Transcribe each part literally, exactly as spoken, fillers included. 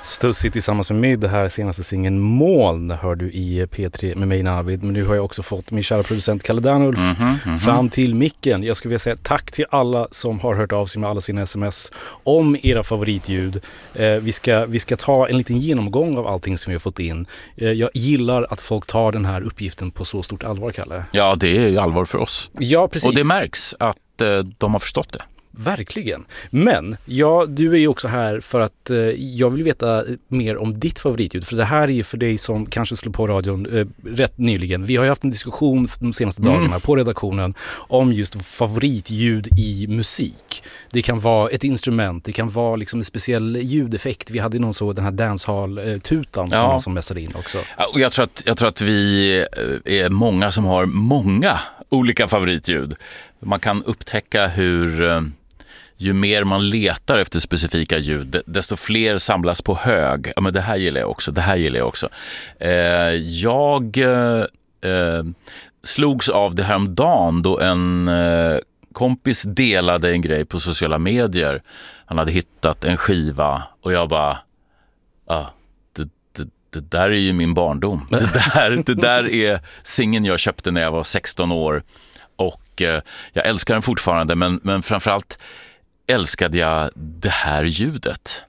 Stussig tillsammans med mig, det här senaste singeln Moln hör du i P tre med mig Navid. Men nu har jag också fått min kära producent Kalle Danulf mm-hmm, mm-hmm. fram till micken. Jag skulle vilja säga tack till alla som har hört av sig med alla sina sms om era favoritljud. eh, vi, ska, vi ska ta en liten genomgång av allting som vi har fått in. eh, Jag gillar att folk tar den här uppgiften på så stort allvar, Kalle. Ja, det är ju allvar för oss. Ja, precis. Och det märks att eh, de har förstått det. Verkligen. Men ja, du är ju också här för att eh, jag vill veta mer om ditt favoritljud. För det här är ju för dig som kanske slår på radion eh, rätt nyligen. Vi har ju haft en diskussion de senaste mm. dagarna på redaktionen om just favoritljud i musik. Det kan vara ett instrument, det kan vara liksom en speciell ljudeffekt. Vi hade någon så den här dancehall-tutan ja. som mässade in också. Ja, och jag tror att, jag tror att vi är många som har många olika favoritljud. Man kan upptäcka hur ju mer man letar efter specifika ljud, desto fler samlas på hög. Ja, men det här gillar jag också, det här gillar jag också. Eh, jag eh, slogs av det här om dagen då en eh, kompis delade en grej på sociala medier. Han hade hittat en skiva och jag bara, ah, det, det, det där är ju min barndom. Det där, det där är singeln jag köpte när jag var sexton år. Och eh, jag älskar den fortfarande, men, men framförallt älskade jag det här ljudet.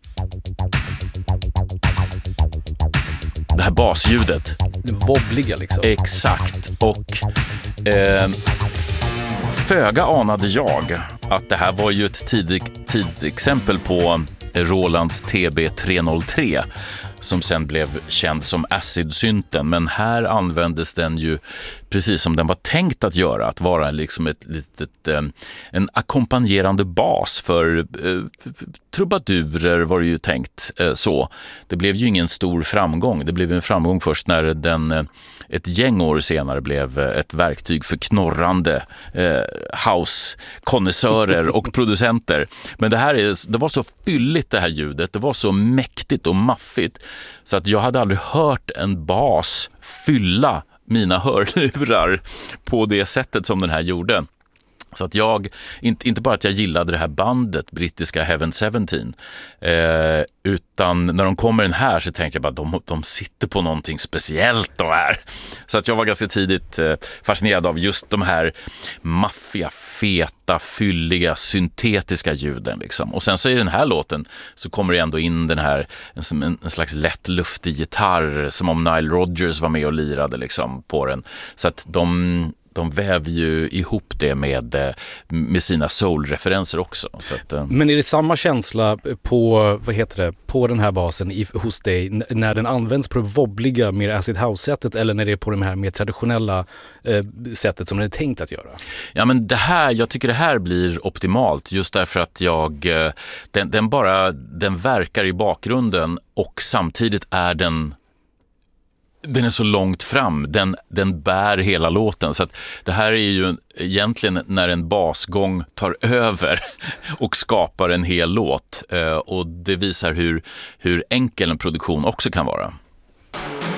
Det här basljudet. Det wobbliga liksom. Exakt. Och eh, föga anade jag att det här var ju ett tidigt, tidigt exempel på Rolands T B tre noll tre som sen blev känd som acid-synten. Men här användes den ju precis som den var tänkt att göra, att vara liksom ett litet, eh, en ackompanjerande bas för eh, trubadurer var det ju tänkt eh, så. Det blev ju ingen stor framgång. Det blev en framgång först när den eh, ett gäng år senare blev ett verktyg för knorrande eh, house-konnässörer och producenter. Men det här är, det var så fylligt det här ljudet, det var så mäktigt och maffigt så att jag hade aldrig hört en bas fylla mina hörlurar på det sättet som den här gjorde. Så att jag, inte, inte bara att jag gillade det här bandet, brittiska Heaven seventeen, eh, utan när de kommer in här så tänkte jag bara, de, de sitter på någonting speciellt de här. Så att jag var ganska tidigt eh, fascinerad av just de här maffiga, feta, fylliga, syntetiska ljuden liksom. Och sen så i den här låten så kommer det ändå in den här, en, en, en slags lätt luftig gitarr som om Nile Rodgers var med och lirade liksom på den. Så att de... De väver ju ihop det med, med sina soul-referenser också. Så att, men är det samma känsla på, vad heter det, på den här basen i, hos dig n- när den används på det wobbliga, mer acid house-sättet eller när det är på det här mer traditionella eh, sättet som den är tänkt att göra? Ja, men det här, jag tycker det här blir optimalt just därför att jag, den, den bara, den verkar i bakgrunden och samtidigt är den Den är så långt fram, den, den bär hela låten. Så att det här är ju egentligen när en basgång tar över och skapar en hel låt. Och det visar hur, hur enkel en produktion också kan vara.